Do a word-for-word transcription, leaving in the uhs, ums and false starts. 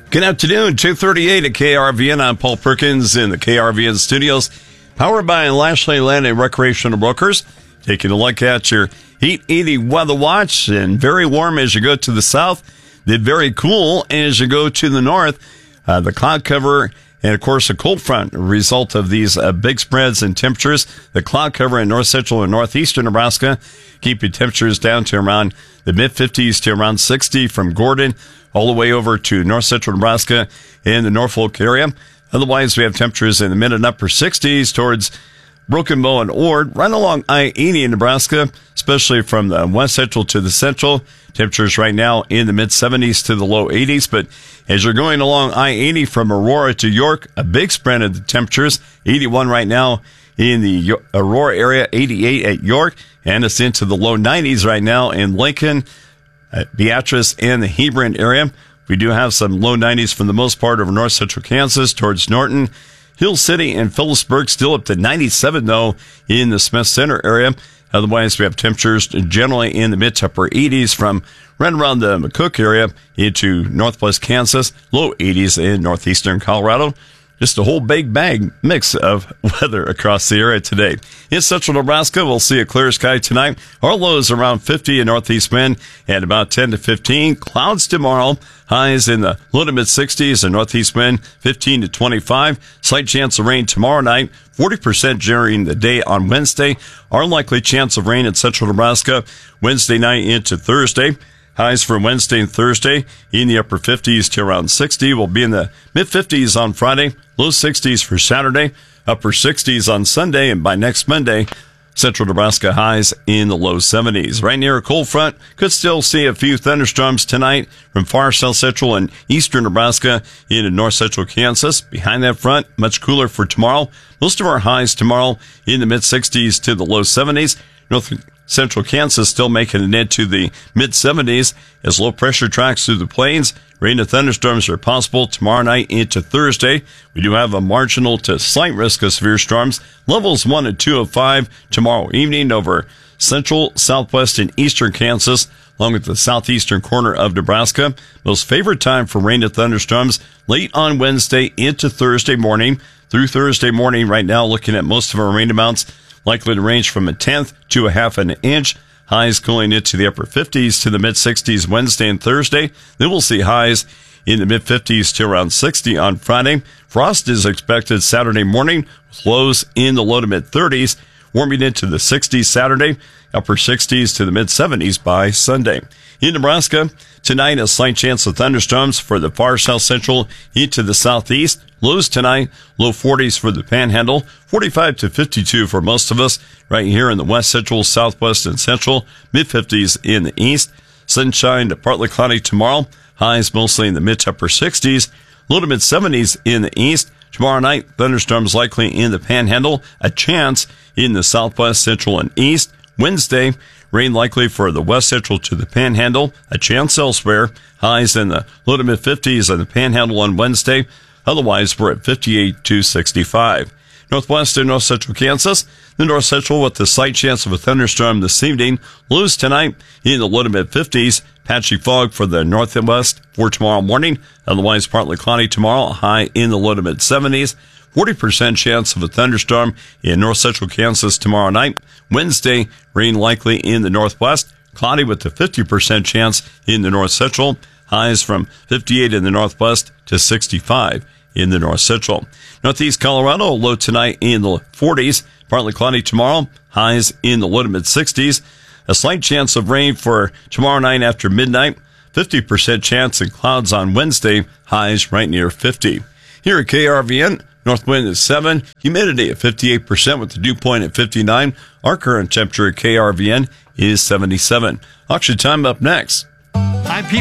Good afternoon, two thirty-eight at K R V N. I'm Paul Perkins in the K R V N studios, powered by Lashley Land and Recreational Brokers. Taking a look at your Heat eighty weather watch, and very warm as you go to the south, then very cool as you go to the north. Uh, the cloud cover and, of course, a cold front, a result of these uh, big spreads in temperatures. The cloud cover in north central and northeastern Nebraska keep your temperatures down to around the mid fifties to around sixty from Gordon all the way over to north central Nebraska and the Norfolk area. Otherwise, we have temperatures in the mid and upper sixties towards Broken Bow and Ord, right along I eighty in Nebraska, especially from the west central to the central. Temperatures right now in the mid seventies to the low eighties, but as you're going along I eighty from Aurora to York, a big spread of the temperatures. eighty-one right now in the Aurora area, eighty-eight at York, and it's into the low nineties right now in Lincoln, at Beatrice, and the Hebron area. We do have some low nineties for the most part over north central Kansas towards Norton. Hill City and Phillipsburg still up to ninety-seven, though, in the Smith Center area. Otherwise, we have temperatures generally in the mid to upper eighties from right around the McCook area into northwest Kansas, low eighties in northeastern Colorado. Just a whole big bag mix of weather across the area today. In central Nebraska, we'll see a clear sky tonight. Our lows around fifty in northeast wind and about ten to fifteen. Clouds tomorrow. Highs in the low to mid sixties and northeast wind fifteen to twenty-five. Slight chance of rain tomorrow night. forty percent during the day on Wednesday. Our likely chance of rain in central Nebraska Wednesday night into Thursday. Highs for Wednesday and Thursday in the upper fifties to around sixty. We'll be in the mid-fifties on Friday, low sixties for Saturday, upper sixties on Sunday, and by next Monday, central Nebraska highs in the low seventies. Right near a cold front, could still see a few thunderstorms tonight from far south central and eastern Nebraska into north central Kansas. Behind that front, much cooler for tomorrow. Most of our highs tomorrow in the mid-sixties to the low seventies. North central Kansas still making it into the mid-seventies as low pressure tracks through the plains. Rain and thunderstorms are possible tomorrow night into Thursday. We do have a marginal to slight risk of severe storms. Levels one and two of five tomorrow evening over central, southwest, and eastern Kansas, along with the southeastern corner of Nebraska. Most favorite time for rain and thunderstorms late on Wednesday into Thursday morning. Through Thursday morning right now, looking at most of our rain amounts, likely to range from a tenth to a half an inch. Highs cooling into the upper fifties to the mid-sixties Wednesday and Thursday. Then we'll see highs in the mid-fifties to around sixty on Friday. Frost is expected Saturday morning with lows in the low to mid-thirties. Warming into the sixties Saturday, upper sixties to the mid-seventies by Sunday. In Nebraska, tonight a slight chance of thunderstorms for the far south central into the southeast. Lows tonight, low forties for the Panhandle, forty-five to fifty-two for most of us right here in the west central, southwest, and central, mid-fifties in the east. Sunshine to partly cloudy tomorrow, highs mostly in the mid to upper sixties, low to mid-seventies in the east. Tomorrow night, thunderstorms likely in the Panhandle, a chance in the southwest, central, and east. Wednesday, rain likely for the west central to the Panhandle, a chance elsewhere. Highs in the low to mid-fifties in the Panhandle on Wednesday. Otherwise, we're at fifty-eight to sixty-five. Northwest and north central Kansas, the north central with the slight chance of a thunderstorm this evening. Lows tonight in the low to mid-fifties. Patchy fog for the northwest for tomorrow morning. Otherwise, partly cloudy tomorrow. High in the low to mid-seventies. forty percent chance of a thunderstorm in north central Kansas tomorrow night. Wednesday, rain likely in the northwest. Cloudy with a fifty percent chance in the north central. Highs from fifty-eight in the northwest to sixty-five in the north central. Northeast Colorado, low tonight in the forties. Partly cloudy tomorrow. Highs in the low to mid-sixties. A slight chance of rain for tomorrow night after midnight. fifty percent chance in clouds on Wednesday. Highs right near fifty. Here at K R V N, north wind is seven. Humidity at fifty-eight percent with the dew point at fifty-nine. Our current temperature at K R V N is seventy-seven. Auction time up next. I'm Pete